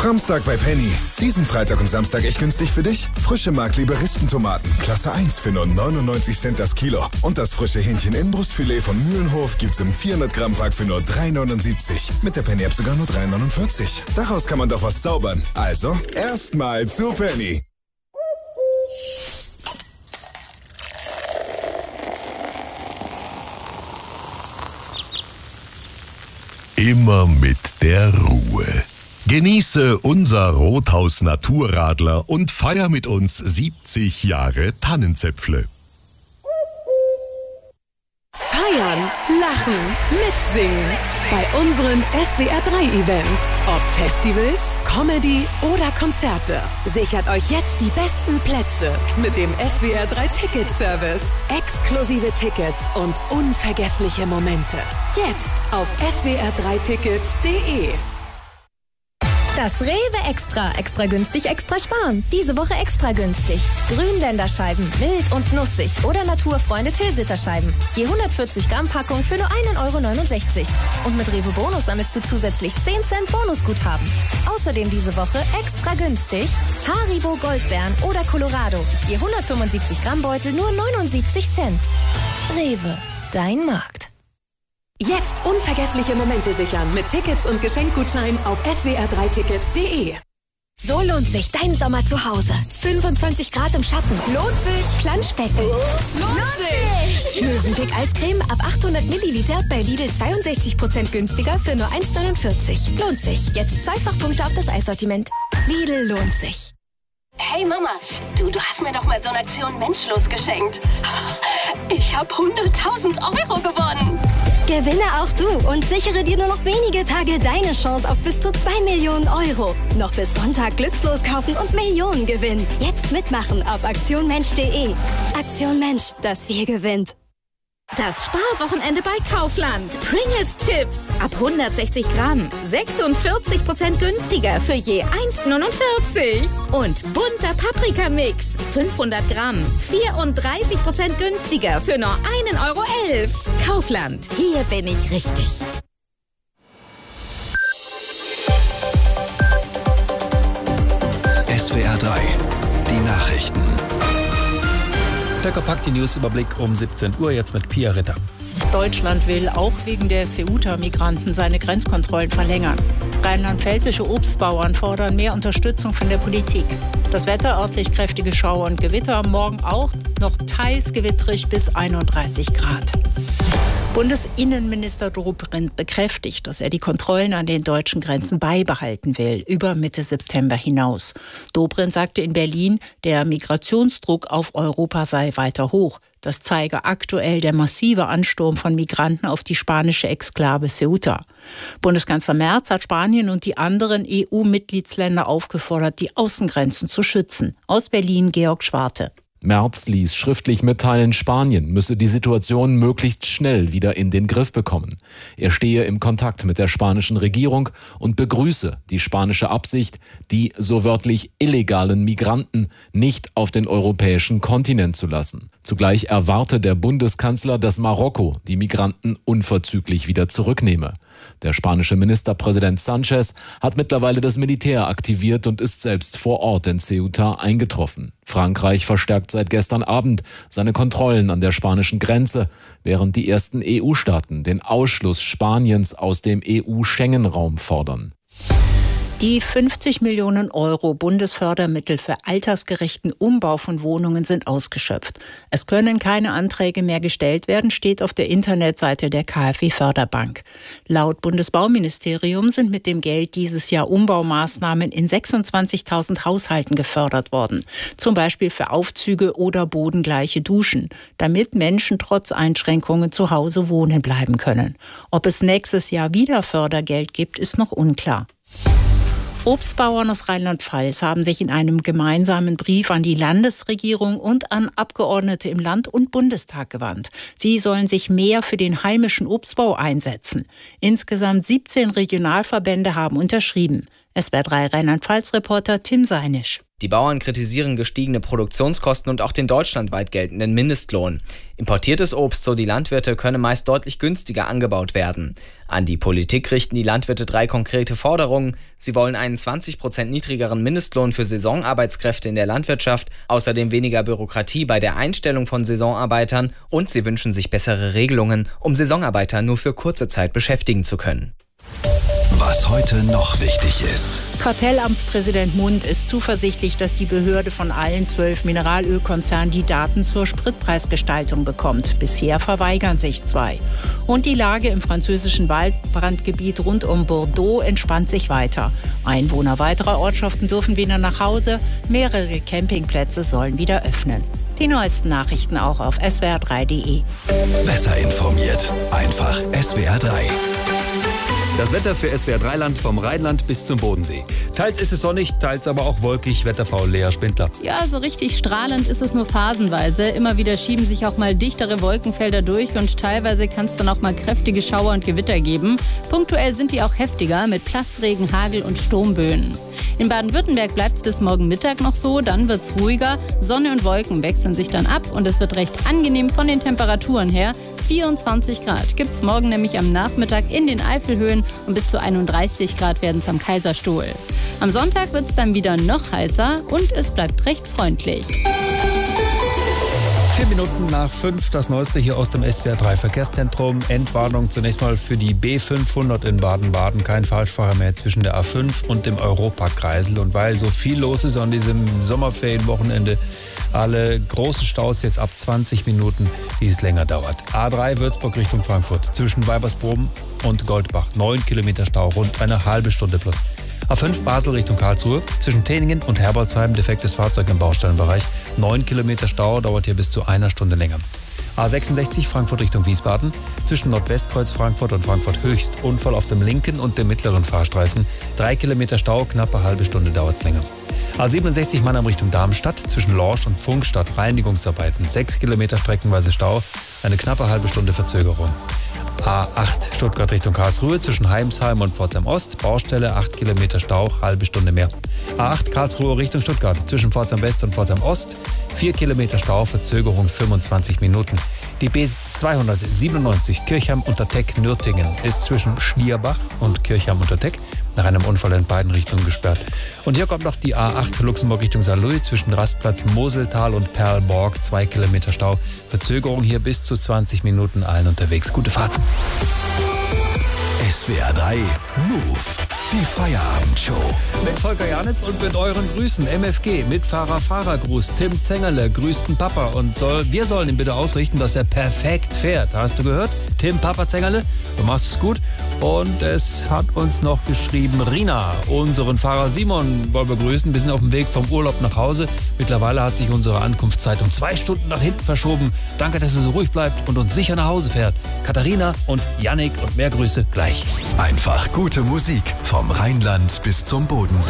Framstag bei Penny. Diesen Freitag und Samstag echt günstig für dich. Frische Markliebe Rispentomaten, Klasse 1 für nur 99 Cent das Kilo. Und das frische Hähnchen Inbrustfilet von Mühlenhof gibt's im 400 Gramm Pack für nur 3,79. Mit der Penny-App sogar nur 3,49. Daraus kann man doch was zaubern. Also, erstmal zu Penny. Immer mit der Ruhe. Genieße unser Rothaus Naturradler und feier mit uns 70 Jahre Tannenzäpfle. Feiern, lachen, mitsingen bei unseren SWR3-Events. Ob Festivals, Comedy oder Konzerte. Sichert euch jetzt die besten Plätze mit dem SWR3-Ticket-Service. Exklusive Tickets und unvergessliche Momente. Jetzt auf swr3tickets.de. Das Rewe Extra günstig, extra sparen. Diese Woche extra günstig. Grünländerscheiben, mild und nussig oder Naturfreunde Tilsiterscheiben. Je 140 Gramm Packung für nur 1,69 €. Und mit Rewe Bonus sammelst du zusätzlich 10 Cent Bonusguthaben. Außerdem diese Woche extra günstig Haribo Goldbeeren oder Colorado. Je 175 Gramm Beutel nur 79 Cent. Rewe, dein Markt. Jetzt unvergessliche Momente sichern mit Tickets und Geschenkgutschein auf swr3tickets.de. So lohnt sich dein Sommer zu Hause. 25 Grad im Schatten. Lohnt sich. Planschbecken. Lohnt sich. Mövenpick Eiscreme ab 800 Milliliter bei Lidl 62% günstiger für nur 1,49. Lohnt sich. Jetzt Zweifachpunkte auf das Eissortiment. Lidl lohnt sich. Hey Mama, du hast mir doch mal so eine Aktion Menschlos geschenkt. Ich habe 100.000 € gewonnen. Gewinne auch du und sichere dir nur noch wenige Tage deine Chance auf bis zu 2 Millionen €. Noch bis Sonntag glückslos kaufen und Millionen gewinnen. Jetzt mitmachen auf aktionmensch.de. Aktion Mensch, das Wir gewinnt. Das Sparwochenende bei Kaufland. Pringles Chips ab 160 Gramm. 46% günstiger für je 1,49. Und bunter Paprikamix. 500 Gramm. 34% günstiger für nur 1,11 €. Kaufland. Hier bin ich richtig. SWR 3. Die Nachrichten. Der kompakte Newsüberblick um 17 Uhr, jetzt mit Pia Ritter. Deutschland will auch wegen der Ceuta-Migranten seine Grenzkontrollen verlängern. Rheinland-pfälzische Obstbauern fordern mehr Unterstützung von der Politik. Das Wetter, örtlich kräftige Schauer und Gewitter, morgen auch noch teils gewittrig bis 31 Grad. Bundesinnenminister Dobrindt bekräftigt, dass er die Kontrollen an den deutschen Grenzen beibehalten will, über Mitte September hinaus. Dobrindt sagte in Berlin, der Migrationsdruck auf Europa sei weiter hoch. Das zeige aktuell der massive Ansturm von Migranten auf die spanische Exklave Ceuta. Bundeskanzler Merz hat Spanien und die anderen EU-Mitgliedsländer aufgefordert, die Außengrenzen zu schützen. Aus Berlin Georg Schwarte. Merz ließ schriftlich mitteilen, Spanien müsse die Situation möglichst schnell wieder in den Griff bekommen. Er stehe im Kontakt mit der spanischen Regierung und begrüße die spanische Absicht, die so wörtlich illegalen Migranten nicht auf den europäischen Kontinent zu lassen. Zugleich erwarte der Bundeskanzler, dass Marokko die Migranten unverzüglich wieder zurücknehme. Der spanische Ministerpräsident Sanchez hat mittlerweile das Militär aktiviert und ist selbst vor Ort in Ceuta eingetroffen. Frankreich verstärkt seit gestern Abend seine Kontrollen an der spanischen Grenze, während die ersten EU-Staaten den Ausschluss Spaniens aus dem EU-Schengen-Raum fordern. Die 50 Millionen € Bundesfördermittel für altersgerechten Umbau von Wohnungen sind ausgeschöpft. Es können keine Anträge mehr gestellt werden, steht auf der Internetseite der KfW-Förderbank. Laut Bundesbauministerium sind mit dem Geld dieses Jahr Umbaumaßnahmen in 26.000 Haushalten gefördert worden. Zum Beispiel für Aufzüge oder bodengleiche Duschen, damit Menschen trotz Einschränkungen zu Hause wohnen bleiben können. Ob es nächstes Jahr wieder Fördergeld gibt, ist noch unklar. Obstbauern aus Rheinland-Pfalz haben sich in einem gemeinsamen Brief an die Landesregierung und an Abgeordnete im Land- und Bundestag gewandt. Sie sollen sich mehr für den heimischen Obstbau einsetzen. Insgesamt 17 Regionalverbände haben unterschrieben. SWR 3 Rheinland-Pfalz-Reporter Tim Seinisch. Die Bauern kritisieren gestiegene Produktionskosten und auch den deutschlandweit geltenden Mindestlohn. Importiertes Obst, so die Landwirte, könne meist deutlich günstiger angebaut werden. An die Politik richten die Landwirte 3 konkrete Forderungen. Sie wollen einen 20% niedrigeren Mindestlohn für Saisonarbeitskräfte in der Landwirtschaft, außerdem weniger Bürokratie bei der Einstellung von Saisonarbeitern und sie wünschen sich bessere Regelungen, um Saisonarbeiter nur für kurze Zeit beschäftigen zu können. Was heute noch wichtig ist. Kartellamtspräsident Mund ist zuversichtlich, dass die Behörde von allen 12 Mineralölkonzernen die Daten zur Spritpreisgestaltung bekommt. Bisher verweigern sich 2. Und die Lage im französischen Waldbrandgebiet rund um Bordeaux entspannt sich weiter. Einwohner weiterer Ortschaften dürfen wieder nach Hause. Mehrere Campingplätze sollen wieder öffnen. Die neuesten Nachrichten auch auf swr3.de. Besser informiert. Einfach SWR 3. Das Wetter für SWR 3 Land vom Rheinland bis zum Bodensee. Teils ist es sonnig, teils aber auch wolkig. Wetterfrau Lea Spindler. Ja, so richtig strahlend ist es nur phasenweise. Immer wieder schieben sich auch mal dichtere Wolkenfelder durch und teilweise kann es dann auch mal kräftige Schauer und Gewitter geben. Punktuell sind die auch heftiger mit Platzregen, Hagel und Sturmböen. In Baden-Württemberg bleibt es bis morgen Mittag noch so, dann wird es ruhiger. Sonne und Wolken wechseln sich dann ab und es wird recht angenehm von den Temperaturen her. 24 Grad gibt es morgen nämlich am Nachmittag in den Eifelhöhen und bis zu 31 Grad werden es am Kaiserstuhl. Am Sonntag wird es dann wieder noch heißer und es bleibt recht freundlich. 4 Minuten nach 5, das Neueste hier aus dem SWR 3 Verkehrszentrum. Endwarnung zunächst mal für die B500 in Baden-Baden. Kein Falschfahrer mehr zwischen der A5 und dem Europakreisel. Und weil so viel los ist an diesem Sommerferienwochenende, alle großen Staus jetzt ab 20 Minuten, wie es länger dauert. A3 Würzburg Richtung Frankfurt zwischen Weibersbrohm und Goldbach. 9 Kilometer Stau, rund eine halbe Stunde plus. A5 Basel Richtung Karlsruhe zwischen Teningen und Herbolzheim, defektes Fahrzeug im Baustellenbereich. 9 Kilometer Stau, dauert hier bis zu einer Stunde länger. A66 Frankfurt Richtung Wiesbaden zwischen Nordwestkreuz Frankfurt und Frankfurt Höchst. Unfall auf dem linken und dem mittleren Fahrstreifen. 3 Kilometer Stau, knappe halbe Stunde dauert es länger. A67 Mannheim Richtung Darmstadt zwischen Lorsch und Pfungstadt. Reinigungsarbeiten. 6 Kilometer streckenweise Stau, eine knappe halbe Stunde Verzögerung. A8 Stuttgart Richtung Karlsruhe zwischen Heimsheim und Pforzheim Ost. Baustelle, 8 Kilometer Stau, halbe Stunde mehr. A8 Karlsruhe Richtung Stuttgart zwischen Pforzheim West und Pforzheim Ost. 4 Kilometer Stau, Verzögerung 25 Minuten. Die B297 Kirchheim-Unterteck-Nürtingen ist zwischen Schlierbach und Kirchheim-Unterteck nach einem Unfall in beiden Richtungen gesperrt. Und hier kommt noch die A8 Luxemburg Richtung Saarlouis zwischen Rastplatz Moseltal und Perlborg. 2 Kilometer Stau. Verzögerung hier bis zu 20 Minuten, allen unterwegs. Gute Fahrt. SWR 3 Move. Die Feierabendshow. Mit Volker Janitz und mit euren Grüßen. MFG, Mitfahrer, Fahrergruß. Tim Zengerle grüßt den Papa und wir sollen ihm bitte ausrichten, dass er perfekt fährt. Hast du gehört? Tim, Papa Zengerle, du machst es gut. Und es hat uns noch geschrieben Rina, unseren Fahrer Simon wollen wir grüßen. Wir sind auf dem Weg vom Urlaub nach Hause. Mittlerweile hat sich unsere Ankunftszeit um 2 Stunden nach hinten verschoben. Danke, dass er so ruhig bleibt und uns sicher nach Hause fährt. Katharina und Yannick und mehr Grüße gleich. Einfach gute Musik vom Rheinland bis zum Bodensee.